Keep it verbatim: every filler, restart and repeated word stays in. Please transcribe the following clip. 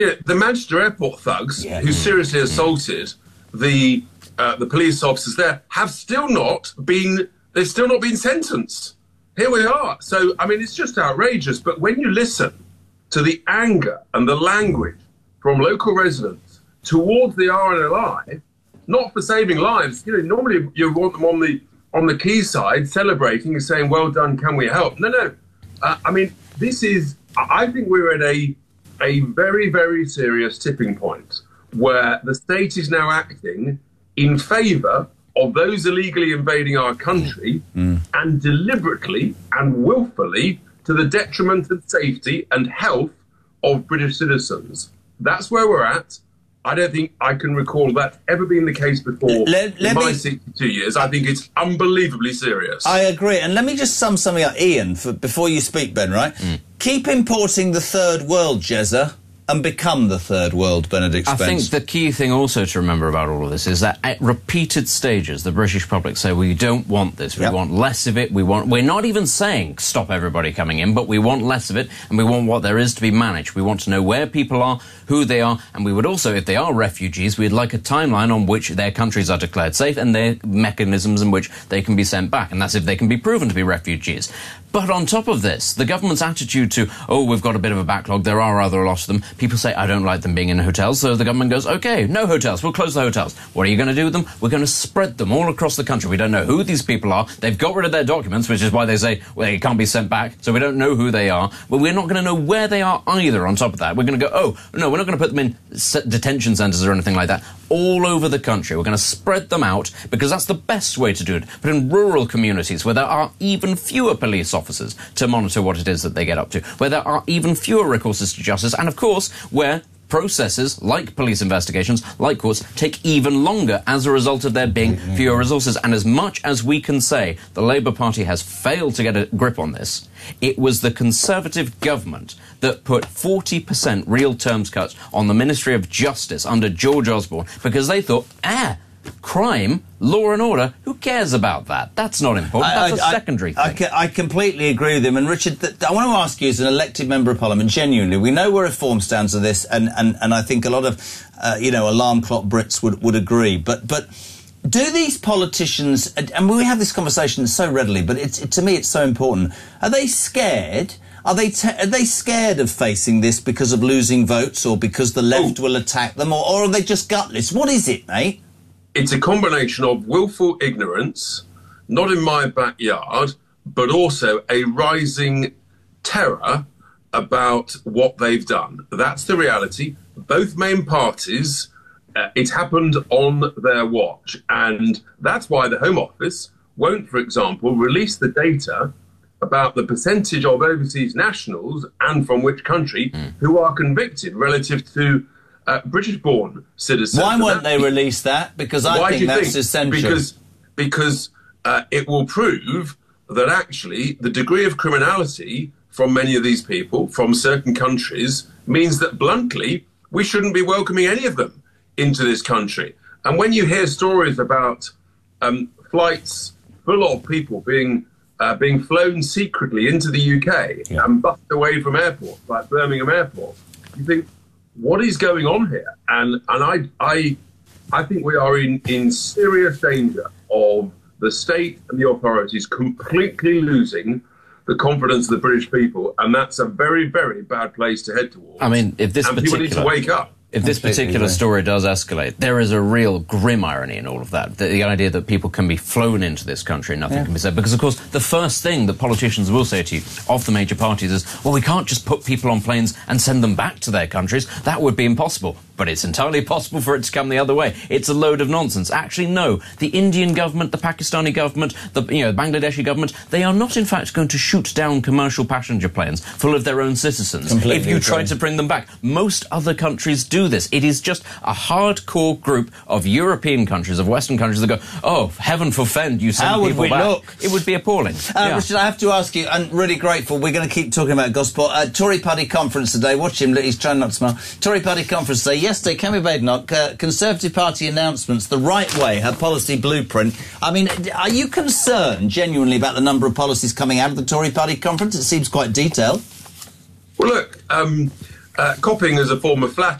Yeah, the Manchester airport thugs yeah. who seriously assaulted the uh, the police officers there have still not been, they've still not been sentenced. Here we are. So, I mean, it's just outrageous. But when you listen to the anger and the language from local residents towards the R N L I, not for saving lives, you know, normally you want them on the on the key side celebrating and saying, well done, can we help? No, no. Uh, I mean, this is, I think we're at a a very, very serious tipping point where the state is now acting in favour of those illegally invading our country mm. and deliberately and willfully to the detriment of safety and health of British citizens. That's where we're at. I don't think I can recall that ever being the case before let, let in my me, sixty-two years. I think it's unbelievably serious. I agree. And let me just sum something up, Ian, for, before you speak, Ben, right? Mm. Keep importing the third world, Jezza, and become the third world, Benedict Spence. I think the key thing also to remember about all of this is that at repeated stages, the British public say, we don't want this, we yep. want less of it, we want... We're not even saying stop everybody coming in, but we want less of it, and we want what there is to be managed. We want to know where people are, who they are, and we would also, if they are refugees, we'd like a timeline on which their countries are declared safe and their mechanisms in which they can be sent back, and that's if they can be proven to be refugees. But on top of this, the government's attitude to, oh, we've got a bit of a backlog, there are other lots of them. People say, I don't like them being in hotels, so the government goes, OK, no hotels, we'll close the hotels. What are you going to do with them? We're going to spread them all across the country. We don't know who these people are. They've got rid of their documents, which is why they say, well, they can't be sent back, so we don't know who they are. But we're not going to know where they are either on top of that. We're going to go, oh, no, we're not going to put them in detention centres or anything like that. All over the country. We're going to spread them out because that's the best way to do it. But in rural communities where there are even fewer police officers to monitor what it is that they get up to, where there are even fewer recourses to justice, and of course, where processes like police investigations, like courts, take even longer as a result of there being fewer resources. And as much as we can say the Labour Party has failed to get a grip on this, it was the Conservative government that put forty percent real terms cuts on the Ministry of Justice under George Osborne because they thought, ah, crime, law and order, who cares about that? That's not important. That's I, I, a secondary I, thing. I, I completely agree with him. And, Richard, th I want to ask you as an elected member of Parliament, genuinely, we know where reform stands on this, and, and, and I think a lot of, uh, you know, alarm clock Brits would, would agree. But, but do these politicians, and we have this conversation so readily, but it's, it, to me it's so important, are they scared? Are they, t are they scared of facing this because of losing votes or because the left oh. will attack them, or, or are they just gutless? What is it, mate? It's a combination of willful ignorance, not in my backyard, but also a rising terror about what they've done. That's the reality. Both main parties, uh, it happened on their watch. And that's why the Home Office won't, for example, release the data about the percentage of overseas nationals and from which country mm. who are convicted relative to Uh, British-born citizens. Why won't they release that? Because I think that's essential. Because, because uh, it will prove that actually the degree of criminality from many of these people from certain countries means that, bluntly, we shouldn't be welcoming any of them into this country. And when you hear stories about um, flights full of people being uh, being flown secretly into the U K yeah. and bussed away from airports, like Birmingham Airport, you think, what is going on here? And and I I I think we are in, in serious danger of the state and the authorities completely losing the confidence of the British people, and that's a very, very bad place to head towards. I mean, if this and particular... people need to wake up. If this particular story does escalate, there is a real grim irony in all of that. The, the idea that people can be flown into this country and nothing yeah. can be said. Because, of course, the first thing that politicians will say to you of the major parties is, well, we can't just put people on planes and send them back to their countries. That would be impossible. But it's entirely possible for it to come the other way. It's a load of nonsense. Actually, no. The Indian government, the Pakistani government, the you know, Bangladeshi government, they are not, in fact, going to shoot down commercial passenger planes full of their own citizens Completely if you agree. try to bring them back. Most other countries do this. It is just a hardcore group of European countries, of Western countries that go, oh, heaven forfend, you send How people would we back. Look? It would be appalling. Uh, yeah. Richard, I have to ask you, and really grateful, we're going to keep talking about gospel. Uh, Tory Party conference today, watch him, he's trying not to smile. Tory Party conference today, yesterday, Kemi Badenoch, uh, Conservative Party announcements, the right way, her policy blueprint. I mean, are you concerned, genuinely, about the number of policies coming out of the Tory Party conference? It seems quite detailed. Well, look, um, uh, copying is a form of flattery.